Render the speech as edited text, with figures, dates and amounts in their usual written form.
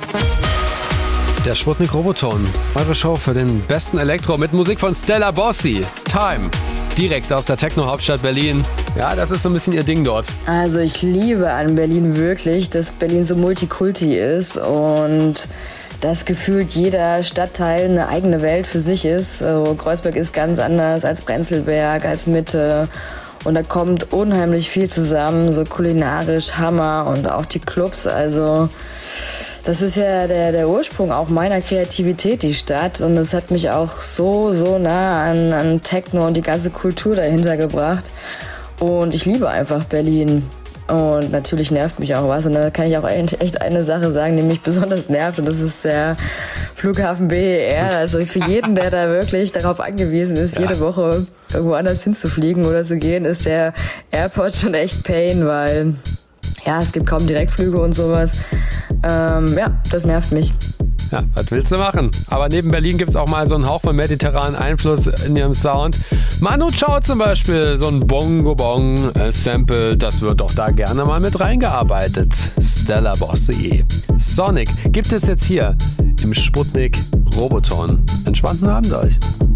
Der Sputnik Roboton, eure Show für den besten Elektro mit Musik von Stella Bossi. Time, direkt aus der Techno-Hauptstadt Berlin. Ja, das ist so ein bisschen ihr Ding dort. Also ich liebe an Berlin wirklich, dass Berlin so Multikulti ist und dass gefühlt jeder Stadtteil eine eigene Welt für sich ist. Kreuzberg ist ganz anders als Prenzlberg, als Mitte. Und da kommt unheimlich viel zusammen, so kulinarisch Hammer und auch die Clubs. Also das ist ja der Ursprung auch meiner Kreativität, die Stadt. Und das hat mich auch so nah an Techno und die ganze Kultur dahinter gebracht. Und ich liebe einfach Berlin. Und natürlich nervt mich auch was. Und da kann ich auch echt eine Sache sagen, die mich besonders nervt. Und das ist der Flughafen BER. Also für jeden, der da wirklich darauf angewiesen ist, jede Woche irgendwo anders hinzufliegen oder zu gehen, ist der Airport schon echt Pain, weil ja, es gibt kaum Direktflüge und sowas. Das nervt mich. Ja, was willst du machen? Aber neben Berlin gibt es auch mal so einen Hauch von mediterranen Einfluss in ihrem Sound. Manu Chao zum Beispiel, so ein Bongo-Bong-Sample, das wird doch da gerne mal mit reingearbeitet. Stella Bossi. Sonic gibt es jetzt hier im Sputnik Roboton. Entspannten Abend euch.